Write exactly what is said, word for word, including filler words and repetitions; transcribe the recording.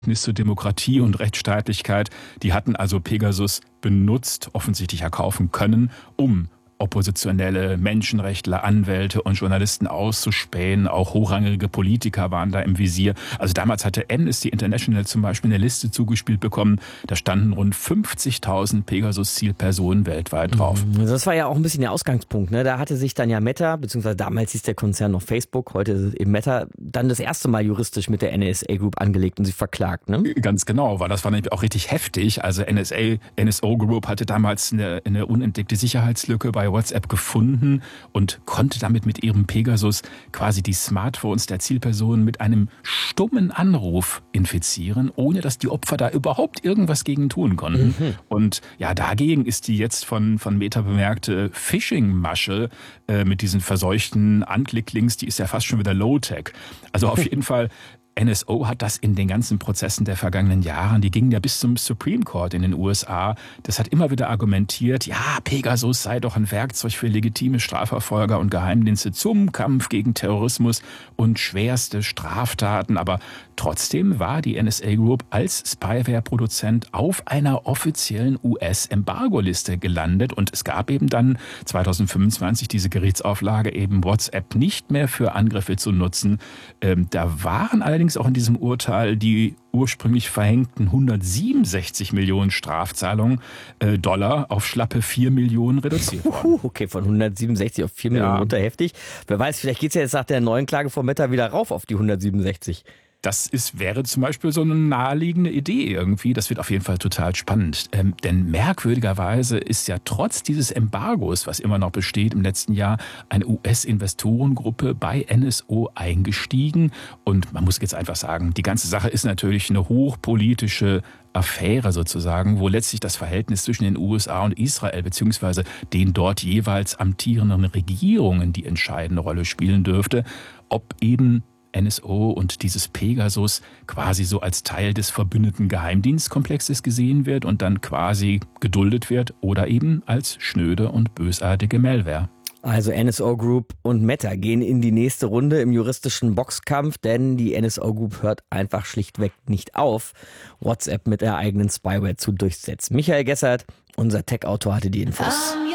Zur Demokratie und Rechtsstaatlichkeit, die hatten also Pegasus benutzt, offensichtlich erkaufen können, um oppositionelle Menschenrechtler, Anwälte und Journalisten auszuspähen. Auch hochrangige Politiker waren da im Visier. Also damals hatte Amnesty International zum Beispiel eine Liste zugespielt bekommen. Da standen rund fünfzigtausend Pegasus-Zielpersonen weltweit drauf. Das war ja auch ein bisschen der Ausgangspunkt. Ne? Da hatte sich dann ja Meta, beziehungsweise damals hieß der Konzern noch Facebook, heute ist es eben Meta, dann das erste Mal juristisch mit der N S A Group angelegt und sie verklagt. Ne? Ganz genau, weil das war nämlich auch richtig heftig. Also N S A, N S O Group hatte damals eine, eine unentdeckte Sicherheitslücke bei WhatsApp gefunden und konnte damit mit ihrem Pegasus quasi die Smartphones der Zielpersonen mit einem stummen Anruf infizieren, ohne dass die Opfer da überhaupt irgendwas gegen tun konnten. Mhm. Und ja, dagegen ist die jetzt von, von Meta bemerkte Phishing-Masche äh, mit diesen verseuchten Anklicklinks, die ist ja fast schon wieder Low-Tech. Also auf jeden Fall, N S O hat das in den ganzen Prozessen der vergangenen Jahre, die gingen ja bis zum Supreme Court in den U S A, das hat immer wieder argumentiert, ja, Pegasus sei doch ein Werkzeug für legitime Strafverfolger und Geheimdienste zum Kampf gegen Terrorismus und schwerste Straftaten. Aber trotzdem war die N S A Group als Spyware-Produzent auf einer offiziellen U S-Embargo-Liste gelandet und es gab eben dann zweitausendfünfundzwanzig diese Gerichtsauflage, eben WhatsApp nicht mehr für Angriffe zu nutzen. Ähm, da waren allerdings auch in diesem Urteil die ursprünglich verhängten hundertsiebenundsechzig Millionen Strafzahlungen äh, Dollar auf schlappe vier Millionen reduziert worden. Okay, von hundertsiebenundsechzig auf vier Millionen runter, heftig. Wer weiß, vielleicht geht es ja jetzt nach der neuen Klage von Meta wieder rauf auf die hundertsiebenundsechzig. Das ist, wäre zum Beispiel so eine naheliegende Idee irgendwie. Das wird auf jeden Fall total spannend. Ähm, denn merkwürdigerweise ist ja trotz dieses Embargos, was immer noch besteht im letzten Jahr, eine U S-Investorengruppe bei N S O eingestiegen. Und man muss jetzt einfach sagen, die ganze Sache ist natürlich eine hochpolitische Affäre sozusagen, wo letztlich das Verhältnis zwischen den U S A und Israel beziehungsweise den dort jeweils amtierenden Regierungen die entscheidende Rolle spielen dürfte, ob eben N S O und dieses Pegasus quasi so als Teil des verbündeten Geheimdienstkomplexes gesehen wird und dann quasi geduldet wird oder eben als schnöde und bösartige Malware. Also N S O Group und Meta gehen in die nächste Runde im juristischen Boxkampf, denn die N S O Group hört einfach schlichtweg nicht auf, WhatsApp mit der eigenen Spyware zu durchsetzen. Michael Gessert, unser Tech-Autor, hatte die Infos.